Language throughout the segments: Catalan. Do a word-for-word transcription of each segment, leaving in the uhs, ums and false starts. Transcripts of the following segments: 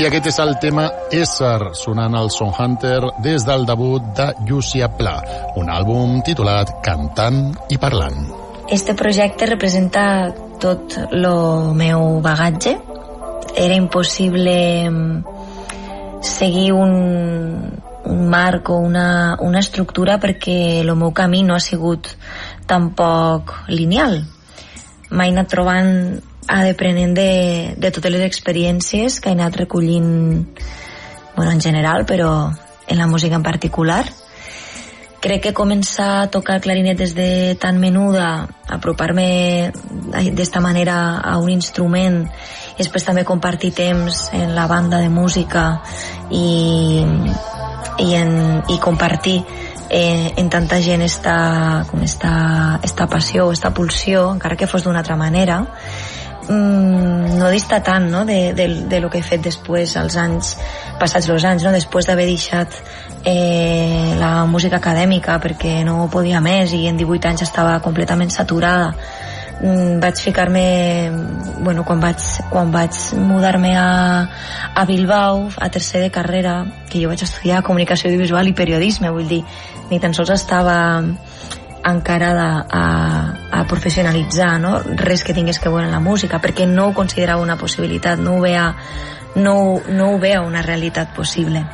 I aquest és el tema Ésser, sonant al Soundhunter des del debut de Llúcia Pla, un àlbum titulat Cantant i Parlant. Este projecte representa tot el meu bagatge. Era impossible seguir un, un marc o una, una estructura perquè el meu camí no ha sigut tampoc lineal. M'he anat trobant aprenent de, de totes les experiències que he anat recollint, bueno, en general, però en la música en particular. Crec que començar a tocar clarinet des de tan menuda, apropar-me d'esta manera a un instrument, i després també compartir temps en la banda de música i, i, en, i compartir eh, en tanta gent esta, com esta, esta passió o esta pulsió, encara que fos d'una altra manera, mm, no dista tant, no?, de, de, de lo que he fet després, als anys, passats els anys, no?, després d'haver deixat eh, la música acadèmica perquè no podia més i en divuit anys estava completament saturada. Mm, vaig ficar-me, bueno, quan vaig, quan vaig mudar-me a, a Bilbao, a tercer de carrera, que jo vaig estudiar comunicació audiovisual i periodisme, vull dir, ni tan sols estava encarada a, a professionalitzar, no?, res que tingués que veure en la música, perquè no ho considerava una possibilitat, no ho veia, no, no ho veia una realitat possible.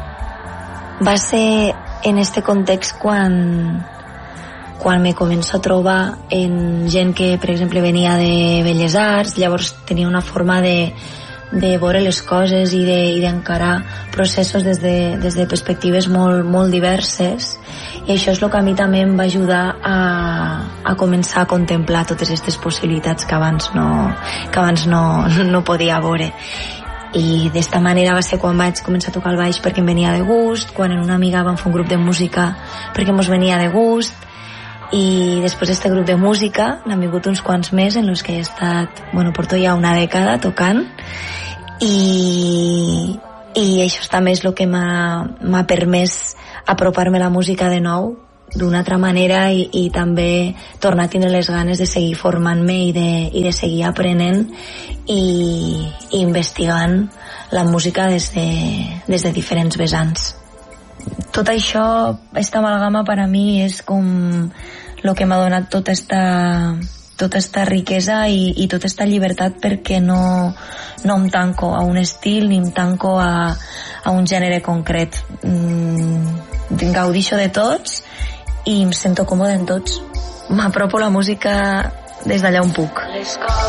Va ser en este context quan quan me començo a trobar en gent que, per exemple, venia de Belles Arts, llavors tenia una forma de, de veure les coses i d'encarar de, processos des de, des de perspectives molt, molt diverses, i això és el que a mi també em va ajudar a, a començar a contemplar totes aquestes possibilitats que abans no, que abans no, no podia veure. I d'esta manera va ser quan vaig començar a tocar el baix perquè em venia de gust, quan en una amiga vam fer un grup de música perquè mos venia de gust, i després d'este grup de música n'han vingut uns quants més en els que he estat, bueno, porto ja una dècada tocant, i, i això també és el que m'ha permès apropar-me a la música de nou d'una altra manera, i, i també tornar a tenir les ganes de seguir formant-me i de, i de seguir aprenent i, i investigant la música des de, des de diferents vessants. Tot això, esta amalgama per a mi és com el que m'ha donat tota esta, tota esta riquesa i, i tota esta llibertat, perquè no, no em tanco a un estil ni em tanco a, a un gènere concret. Mm, gaudixo de tots i em sento còmode en tots. M'apropo la música des d'allà on puc.